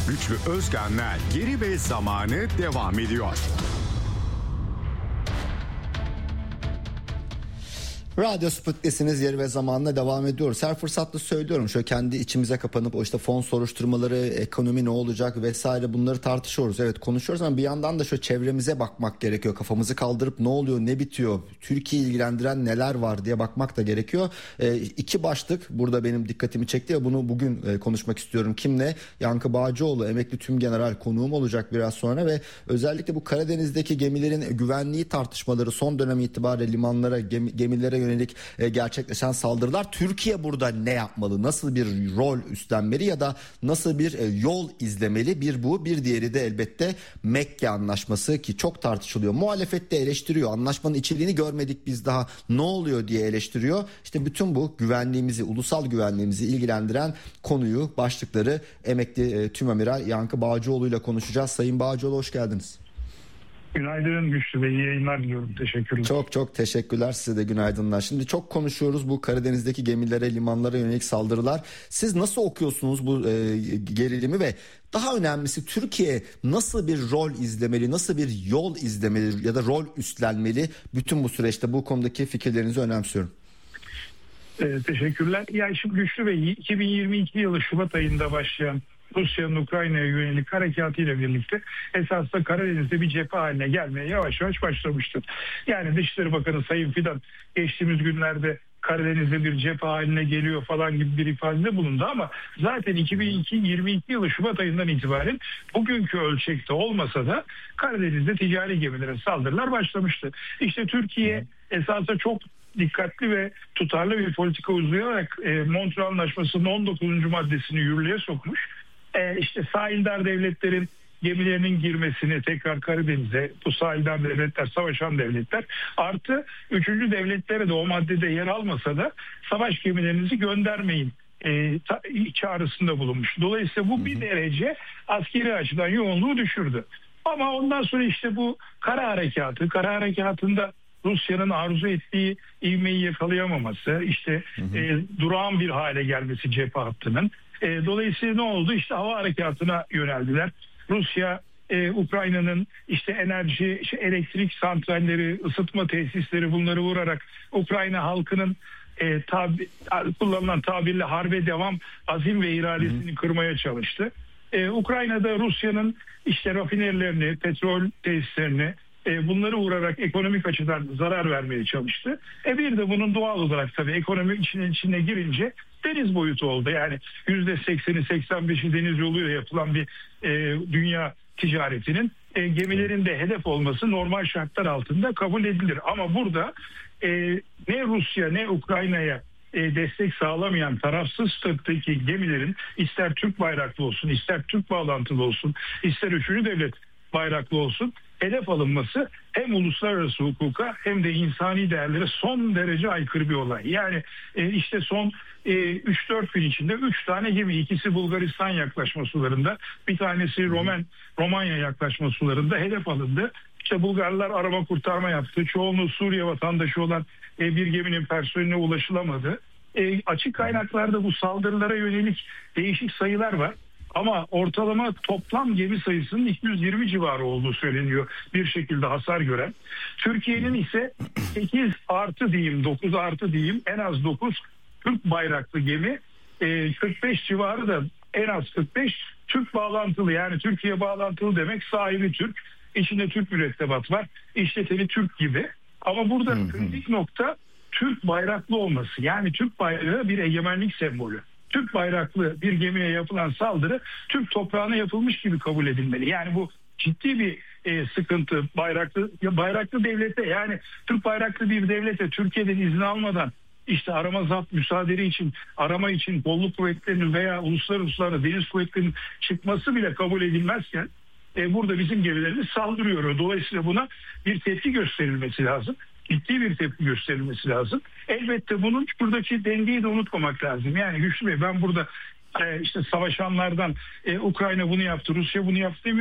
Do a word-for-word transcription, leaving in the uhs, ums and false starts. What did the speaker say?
Güçlü Özkan'la Geri ve Zamanı devam ediyor. Radyo Sputnik'siniz, Yeri ve Zamanla devam ediyoruz. Her fırsatta söylüyorum, şöyle kendi içimize kapanıp o işte fon soruşturmaları, ekonomi ne olacak vesaire, bunları tartışıyoruz. Evet, konuşuyoruz ama bir yandan da şöyle çevremize bakmak gerekiyor. Kafamızı kaldırıp ne oluyor, ne bitiyor, Türkiye'yi ilgilendiren neler var diye bakmak da gerekiyor. E, iki başlık burada benim dikkatimi çekti ve bunu bugün e, konuşmak istiyorum. Kimle? Yankı Bağcıoğlu, emekli tümgeneral, konuğum olacak biraz sonra ve özellikle bu Karadeniz'deki gemilerin güvenliği tartışmaları, son dönem itibariyle limanlara, gemi, gemilere yönelik e, gerçekleşen saldırılar. Türkiye burada ne yapmalı? Nasıl bir rol üstlenmeli ya da nasıl bir e, yol izlemeli? Bir bu, bir diğeri de elbette Mekke Anlaşması ki çok tartışılıyor. Muhalefet de eleştiriyor. Anlaşmanın içeriğini görmedik biz daha, ne oluyor diye eleştiriyor. İşte bütün bu güvenliğimizi, ulusal güvenliğimizi ilgilendiren konuyu, başlıkları emekli e, Tümamiral Yankı Bağcıoğlu ile konuşacağız. Sayın Bağcıoğlu, hoş geldiniz. Günaydın Güçlü Bey, iyi yayınlar diliyorum. Teşekkürler. Çok çok teşekkürler, size de günaydınlar. Şimdi çok konuşuyoruz bu Karadeniz'deki gemilere, limanlara yönelik saldırılar. Siz nasıl okuyorsunuz bu e, gerilimi ve daha önemlisi Türkiye nasıl bir rol izlemeli, nasıl bir yol izlemeli ya da rol üstlenmeli bütün bu süreçte? Bu konudaki fikirlerinizi önemsiyorum. Ee, teşekkürler. Ya şimdi Güçlü Bey, iki bin yirmi iki yılı Şubat ayında başlayan Rusya'nın Ukrayna'ya yönelik harekatıyla birlikte esasında Karadeniz'de bir cephe haline gelmeye yavaş yavaş başlamıştır. Yani Dışişleri Bakanı Sayın Fidan geçtiğimiz günlerde Karadeniz'de bir cephe haline geliyor falan gibi bir ifadede bulundu ama zaten iki bin yirmi iki yılı Şubat ayından itibaren bugünkü ölçekte olmasa da Karadeniz'de ticari gemilere saldırılar başlamıştı. İşte Türkiye esasında çok dikkatli ve tutarlı bir politika uygulayarak e, Montreux Anlaşması'nın on dokuzuncu maddesini yürürlüğe sokmuş. E, işte sahildar devletlerin gemilerinin girmesini tekrar Karadeniz'e, bu sahildar devletler savaşan devletler artı üçüncü devletlere de o maddede yer almasa da savaş gemilerinizi göndermeyin e, ta, çağrısında bulunmuş. Dolayısıyla bu bir derece askeri açıdan yoğunluğu düşürdü. Ama ondan sonra işte bu kara harekatı, kara harekatında Rusya'nın arzu ettiği ivmeyi yakalayamaması, işte hı hı. E, durağan bir hale gelmesi cephe hattının. E, dolayısıyla ne oldu? İşte hava harekatına yöneldiler. Rusya, e, Ukrayna'nın işte enerji, işte elektrik santralleri, ısıtma tesisleri, bunları vurarak Ukrayna halkının e, tabi, kullanılan tabirle harbe devam azim ve iradesini hı hı. kırmaya çalıştı. E, Ukrayna'da Rusya'nın işte rafinerilerini, petrol tesislerini, E, bunları vurarak ekonomik açıdan zarar vermeye çalıştı. E bir de bunun doğal olarak tabii ekonomi içine, içine girince deniz boyutu oldu. Yani yüzde sekseni seksen beşi deniz yoluyla yapılan bir e, dünya ticaretinin e, gemilerin de hedef olması normal şartlar altında kabul edilir. Ama burada e, ne Rusya ne Ukrayna'ya e, destek sağlamayan tarafsız statüdeki gemilerin ister Türk bayraklı olsun, ister Türk bağlantılı olsun, ister üçüncü devlet bayraklı olsun hedef alınması hem uluslararası hukuka hem de insani değerlere son derece aykırı bir olay. Yani e, işte son e, üç dört gün içinde üç tane gemi, ikisi Bulgaristan yaklaşma sularında, bir tanesi Roman Romanya yaklaşma sularında hedef alındı. İşte Bulgarlar arama kurtarma yaptı. Çoğunluğu Suriye vatandaşı olan e, bir geminin personeline ulaşılamadı. E, açık kaynaklarda bu saldırılara yönelik değişik sayılar var. Ama ortalama toplam gemi sayısının iki yüz yirmi civarı olduğu söyleniyor bir şekilde hasar gören. Türkiye'nin ise sekiz artı diyeyim, dokuz artı diyeyim, en az dokuz Türk bayraklı gemi, kırk beş civarı da en az kırk beş Türk bağlantılı, yani Türkiye bağlantılı demek sahibi Türk, içinde Türk mürettebat var, işleteni Türk gibi. Ama burada kritik nokta Türk bayraklı olması, yani Türk bayrağı bir egemenlik sembolü. Türk bayraklı bir gemiye yapılan saldırı Türk toprağına yapılmış gibi kabul edilmeli. Yani bu ciddi bir e, sıkıntı. Bayraklı bayraklı devlete, yani Türk bayraklı bir devlete Türkiye'den izin almadan işte arama zapt müsaade için, arama için kolluk kuvvetlerinin veya uluslararası deniz kuvvetlerinin çıkması bile kabul edilmezken e, burada bizim gemilerimiz saldırıyor. Dolayısıyla buna bir tepki gösterilmesi lazım. Ciddi bir tepki gösterilmesi lazım. Elbette bunun buradaki dengeyi de unutmamak lazım. Yani Güçlü Bey, ben burada e, işte savaşanlardan e, Ukrayna bunu yaptı, Rusya bunu yaptı demiyorum.